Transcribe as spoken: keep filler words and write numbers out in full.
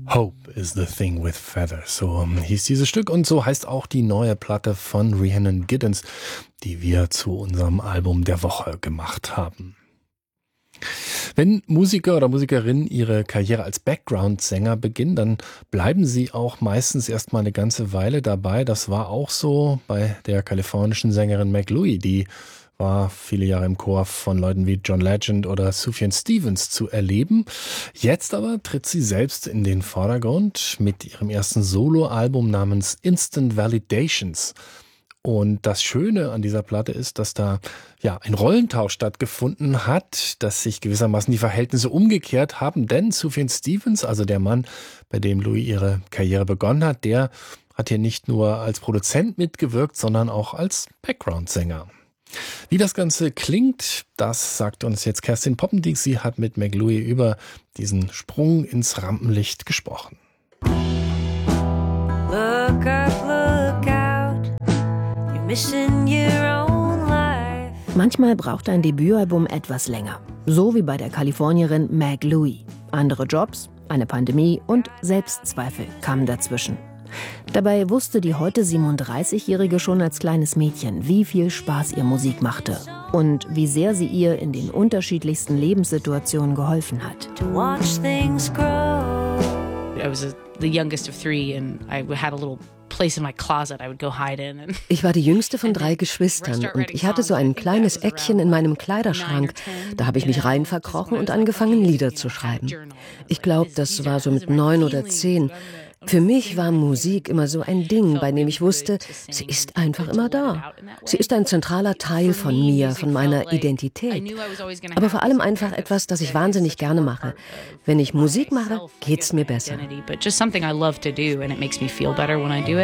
Hope is the thing with feathers, so hieß dieses Stück und so heißt auch die neue Platte von Rhiannon Giddens, die wir zu unserem Album der Woche gemacht haben. Wenn Musiker oder Musikerinnen ihre Karriere als Background-Sänger beginnen, dann bleiben sie auch meistens erstmal eine ganze Weile dabei. Das war auch so bei der kalifornischen Sängerin Meg Louie, die war viele Jahre im Chor von Leuten wie John Legend oder Sufjan Stevens zu erleben. Jetzt aber tritt sie selbst in den Vordergrund mit ihrem ersten Soloalbum namens Instant Validations. Und das Schöne an dieser Platte ist, dass da ja ein Rollentausch stattgefunden hat, dass sich gewissermaßen die Verhältnisse umgekehrt haben. Denn Sufjan Stevens, also der Mann, bei dem Louie ihre Karriere begonnen hat, der hat hier nicht nur als Produzent mitgewirkt, sondern auch als Background-Sänger. Wie das Ganze klingt, das sagt uns jetzt Kerstin Poppendiek. Sie hat mit Meg Louie über diesen Sprung ins Rampenlicht gesprochen. Look up, look out. You're missing your own life. Manchmal braucht ein Debütalbum etwas länger. So wie bei der Kalifornierin Meg Louie. Andere Jobs, eine Pandemie und Selbstzweifel kamen dazwischen. Dabei wusste die heute siebenunddreißigjährige schon als kleines Mädchen, wie viel Spaß ihr Musik machte und wie sehr sie ihr in den unterschiedlichsten Lebenssituationen geholfen hat. To watch things grow. I was the youngest of three and I had a little place in my closet I would go hide in. Ich war die jüngste von drei Geschwistern und ich hatte so ein kleines Eckchen in meinem Kleiderschrank. Da habe ich mich rein verkrochen und angefangen, Lieder zu schreiben. Ich glaube, das war so mit neun oder zehn. Für mich war Musik immer so ein Ding, bei dem ich wusste, sie ist einfach immer da. Sie ist ein zentraler Teil von mir, von meiner Identität. Aber vor allem einfach etwas, das ich wahnsinnig gerne mache. Wenn ich Musik mache, geht's mir besser.